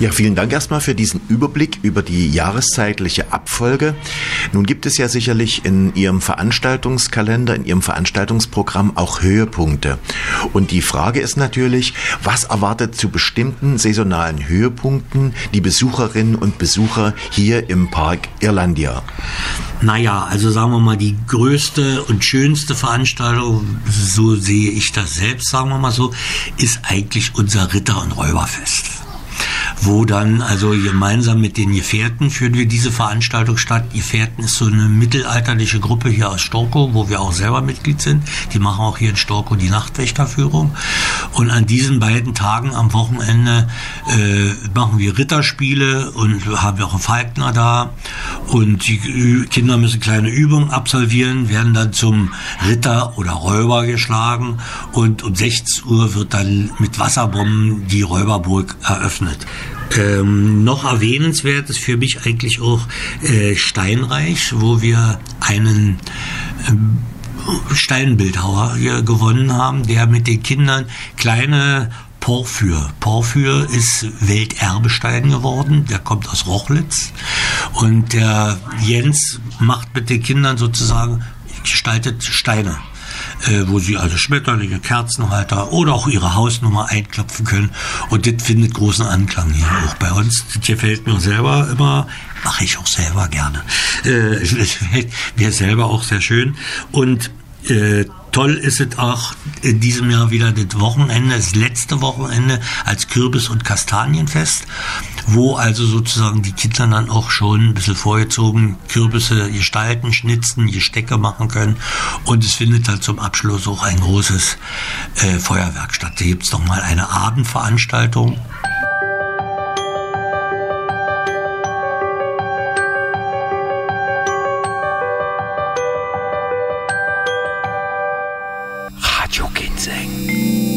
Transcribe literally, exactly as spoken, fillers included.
Ja, vielen Dank erstmal für diesen Überblick über die jahreszeitliche Abfolge. Nun gibt es ja sicherlich in Ihrem Veranstaltungskalender, in Ihrem Veranstaltungsprogramm auch Höhepunkte. Und die Frage ist natürlich, was erwartet zu bestimmten saisonalen Höhepunkten die Besucherinnen und Besucher hier im Park Irlandia? Naja, also sagen wir mal, die größte und schönste Veranstaltung, so sehe ich das selbst, sagen wir mal so, ist eigentlich unser Ritter- und Räuberfest. Wo dann also gemeinsam mit den Gefährten führen wir diese Veranstaltung statt. Gefährten ist so eine mittelalterliche Gruppe hier aus Storkow, wo wir auch selber Mitglied sind. Die machen auch hier in Storkow die Nachtwächterführung. Und an diesen beiden Tagen am Wochenende äh, machen wir Ritterspiele und haben wir auch einen Falkner da. Und die Kinder müssen kleine Übungen absolvieren, werden dann zum Ritter oder Räuber geschlagen. Und um sechzehn Uhr wird dann mit Wasserbomben die Räuberburg eröffnet. Ähm, noch erwähnenswert ist für mich eigentlich auch äh, Steinreich, wo wir einen ähm, Steinbildhauer hier gewonnen haben, der mit den Kindern kleine Porphyr. Porphyr ist Welterbestein geworden, der kommt aus Rochlitz und der Jens macht mit den Kindern sozusagen, gestaltet Steine. Äh, wo sie also Schmetterlinge, Kerzenhalter oder auch ihre Hausnummer einklopfen können. Und das findet großen Anklang hier auch bei uns. Das gefällt mir selber immer, mache ich auch selber gerne. Äh, das gefällt mir selber auch sehr schön. Und äh, toll ist es auch in diesem Jahr wieder das Wochenende, das letzte Wochenende als Kürbis- und Kastanienfest, wo also sozusagen die Kinder dann auch schon ein bisschen vorgezogen Kürbisse gestalten, schnitzen, Gestecke machen können. Und es findet dann zum Abschluss auch ein großes äh, Feuerwerk statt. Da gibt es noch mal eine Abendveranstaltung. Radio Ginseng.